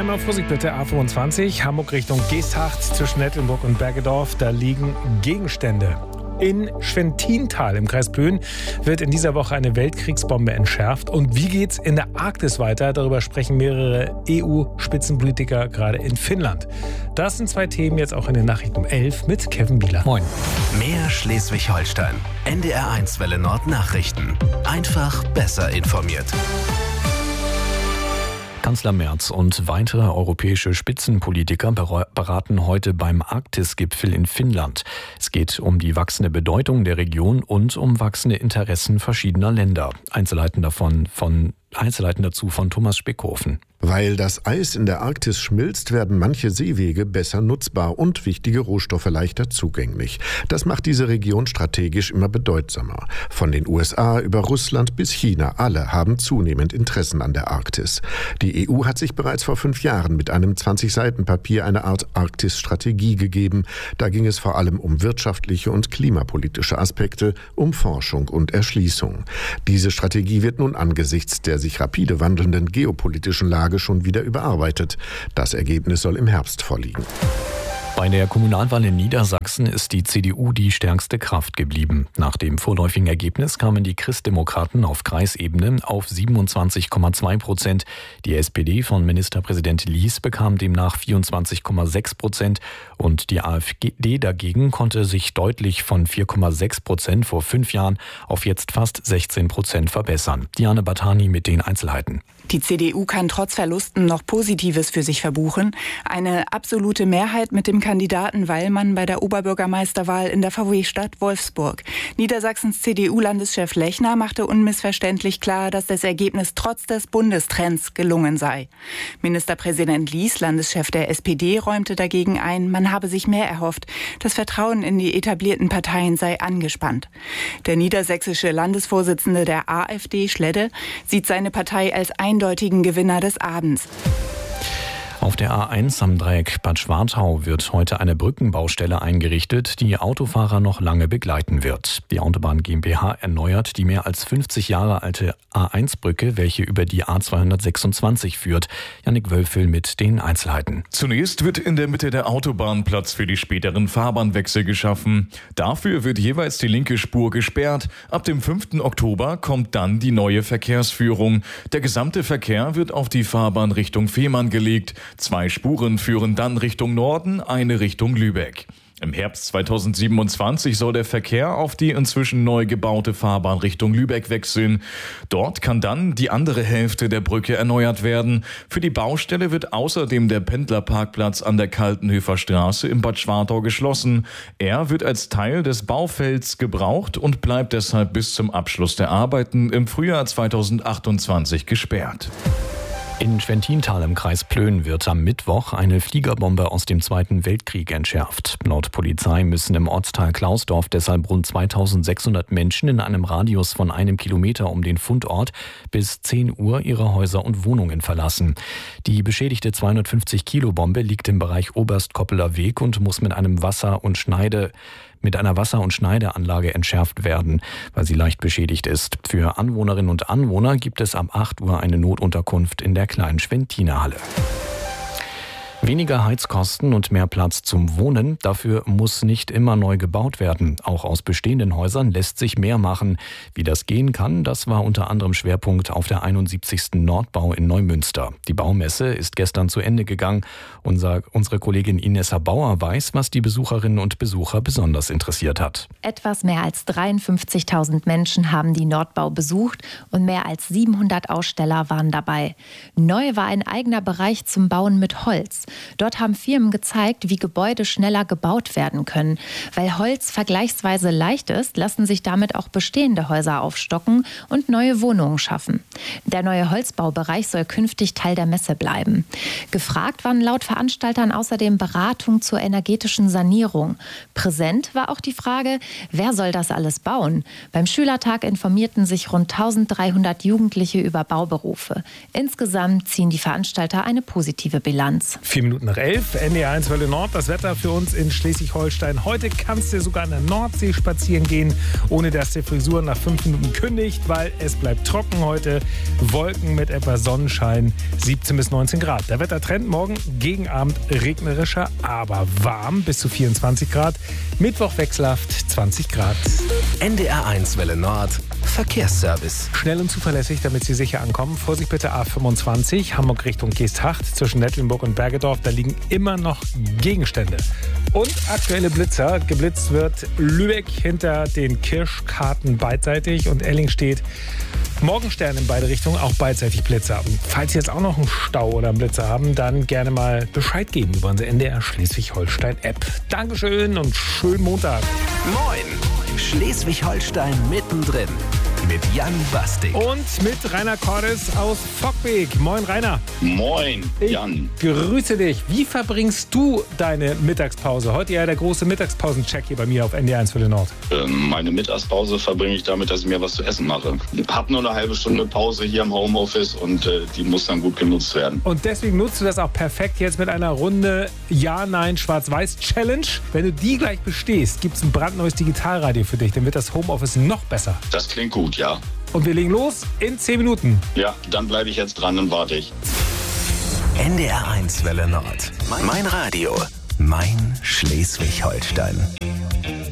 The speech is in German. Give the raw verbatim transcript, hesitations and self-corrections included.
Einmal Vorsicht bitte, A fünfundzwanzig, Hamburg Richtung Geesthacht zwischen Nettelnburg und Bergedorf. Da liegen Gegenstände. In Schwentintal im Kreis Plön wird in dieser Woche eine Weltkriegsbombe entschärft. Und wie geht's in der Arktis weiter? Darüber sprechen mehrere E U-Spitzenpolitiker gerade in Finnland. Das sind zwei Themen jetzt auch in den Nachrichten um elf mit Kevin Bieler. Moin. Mehr Schleswig-Holstein. N D R eins Welle Nord Nachrichten. Einfach besser informiert. Kanzler Merz und weitere europäische Spitzenpolitiker beraten heute beim Arktis-Gipfel in Finnland. Es geht um die wachsende Bedeutung der Region und um wachsende Interessen verschiedener Länder. Einzelheiten davon von Einzelheiten dazu von Thomas Speckhofen. Weil das Eis in der Arktis schmilzt, werden manche Seewege besser nutzbar und wichtige Rohstoffe leichter zugänglich. Das macht diese Region strategisch immer bedeutsamer. Von den U S A über Russland bis China, alle haben zunehmend Interessen an der Arktis. Die E U hat sich bereits vor fünf Jahren mit einem zwanzig-Seiten-Papier eine Art Arktis-Strategie gegeben. Da ging es vor allem um wirtschaftliche und klimapolitische Aspekte, um Forschung und Erschließung. Diese Strategie wird nun angesichts der sich rapide wandelnden geopolitischen Lage schon wieder überarbeitet. Das Ergebnis soll im Herbst vorliegen. Bei der Kommunalwahl in Niedersachsen ist die C D U die stärkste Kraft geblieben. Nach dem vorläufigen Ergebnis kamen die Christdemokraten auf Kreisebene auf siebenundzwanzig Komma zwei Prozent. Die S P D von Ministerpräsident Lies bekam demnach vierundzwanzig Komma sechs Prozent und die A f D dagegen konnte sich deutlich von vier Komma sechs Prozent vor fünf Jahren auf jetzt fast sechzehn Prozent verbessern. Diane Batani mit den Einzelheiten. Die C D U kann trotz Verlusten noch Positives für sich verbuchen. Eine absolute Mehrheit mit dem Kandidaten Wallmann bei der Oberbürgermeisterwahl in der V W-Stadt Wolfsburg. Niedersachsens C D U-Landeschef Lechner machte unmissverständlich klar, dass das Ergebnis trotz des Bundestrends gelungen sei. Ministerpräsident Lies, Landeschef der S P D, räumte dagegen ein, man habe sich mehr erhofft. Das Vertrauen in die etablierten Parteien sei angespannt. Der niedersächsische Landesvorsitzende der A f D, Schledde, sieht seine Partei als eindeutigen Gewinner des Abends. Auf der A eins am Dreieck Bad Schwartau wird heute eine Brückenbaustelle eingerichtet, die Autofahrer noch lange begleiten wird. Die Autobahn GmbH erneuert die mehr als fünfzig Jahre alte A eins Brücke, welche über die A zweihundertsechsundzwanzig führt. Jannik Wölfel mit den Einzelheiten. Zunächst wird in der Mitte der Autobahn Platz für die späteren Fahrbahnwechsel geschaffen. Dafür wird jeweils die linke Spur gesperrt. Ab dem fünften Oktober kommt dann die neue Verkehrsführung. Der gesamte Verkehr wird auf die Fahrbahn Richtung Fehmarn gelegt. Zwei Spuren führen dann Richtung Norden, eine Richtung Lübeck. Im Herbst zweitausendsiebenundzwanzig soll der Verkehr auf die inzwischen neu gebaute Fahrbahn Richtung Lübeck wechseln. Dort kann dann die andere Hälfte der Brücke erneuert werden. Für die Baustelle wird außerdem der Pendlerparkplatz an der Kaltenhöfer Straße in Bad Schwartau geschlossen. Er wird als Teil des Baufelds gebraucht und bleibt deshalb bis zum Abschluss der Arbeiten im Frühjahr zweitausendachtundzwanzig gesperrt. In Schwentintal im Kreis Plön wird am Mittwoch eine Fliegerbombe aus dem Zweiten Weltkrieg entschärft. Laut Polizei müssen im Ortsteil Klausdorf deshalb rund zweitausendsechshundert Menschen in einem Radius von einem Kilometer um den Fundort bis zehn Uhr ihre Häuser und Wohnungen verlassen. Die beschädigte zweihundertfünfzig Kilo Bombe liegt im Bereich Oberstkoppeler Weg und muss mit einem Wasser- und Schneide mit einer Wasser- und Schneideanlage entschärft werden, weil sie leicht beschädigt ist. Für Anwohnerinnen und Anwohner gibt es ab acht Uhr eine Notunterkunft in der kleinen Schwentiner-Halle. Weniger Heizkosten und mehr Platz zum Wohnen, dafür muss nicht immer neu gebaut werden. Auch aus bestehenden Häusern lässt sich mehr machen. Wie das gehen kann, das war unter anderem Schwerpunkt auf der einundsiebzigsten Nordbau in Neumünster. Die Baumesse ist gestern zu Ende gegangen. Unser, unsere Kollegin Inessa Bauer weiß, was die Besucherinnen und Besucher besonders interessiert hat. Etwas mehr als dreiundfünfzigtausend Menschen haben die Nordbau besucht und mehr als siebenhundert Aussteller waren dabei. Neu war ein eigener Bereich zum Bauen mit Holz. Dort haben Firmen gezeigt, wie Gebäude schneller gebaut werden können. Weil Holz vergleichsweise leicht ist, lassen sich damit auch bestehende Häuser aufstocken und neue Wohnungen schaffen. Der neue Holzbaubereich soll künftig Teil der Messe bleiben. Gefragt waren laut Veranstaltern außerdem Beratung zur energetischen Sanierung. Präsent war auch die Frage, wer soll das alles bauen? Beim Schülertag informierten sich rund eintausenddreihundert Jugendliche über Bauberufe. Insgesamt ziehen die Veranstalter eine positive Bilanz. Vier Zehn Minuten nach elf, N D R eins Welle Nord, das Wetter für uns in Schleswig-Holstein. Heute kannst du sogar an der Nordsee spazieren gehen, ohne dass die Frisur nach fünf Minuten kündigt, weil es bleibt trocken heute. Wolken mit etwas Sonnenschein, siebzehn bis neunzehn Grad. Der Wettertrend morgen gegen Abend regnerischer, aber warm, bis zu vierundzwanzig Grad. Mittwoch wechselhaft, zwanzig Grad. N D R eins Welle Nord, Verkehrsservice. Schnell und zuverlässig, damit Sie sicher ankommen. Vorsicht bitte A fünfundzwanzig, Hamburg Richtung Geesthacht, zwischen Nettlenburg und Bergedorf. Da liegen immer noch Gegenstände. Und aktuelle Blitzer. Geblitzt wird Lübeck hinter den Kirschkarten beidseitig und Elling steht Morgenstern in beide Richtungen, auch beidseitig Blitzer. Und falls Sie jetzt auch noch einen Stau oder einen Blitzer haben, dann gerne mal Bescheid geben über unsere N D R Schleswig-Holstein-App. Dankeschön und schönen Montag. Moin, Schleswig-Holstein mittendrin mit Jan Bastik. Und mit Rainer Cordes aus Fockbeek. Moin Rainer. Moin Jan. Ich grüße dich. Wie verbringst du deine Mittagspause? Heute ja der große Mittagspausen-Check hier bei mir auf N D R eins Welle Nord. Ähm, meine Mittagspause verbringe ich damit, dass ich mir was zu essen mache. Ich habe nur eine halbe Stunde Pause hier im Homeoffice und äh, die muss dann gut genutzt werden. Und deswegen nutzt du das auch perfekt jetzt mit einer Runde Ja-Nein-Schwarz-Weiß-Challenge. Wenn du die gleich bestehst, gibt es ein brandneues Digitalradio für dich. Dann wird das Homeoffice noch besser. Das klingt gut, ja. Und wir legen los in zehn Minuten. Ja, dann bleibe ich jetzt dran und warte ich. N D R eins Welle Nord. Mein Radio. Mein Schleswig-Holstein.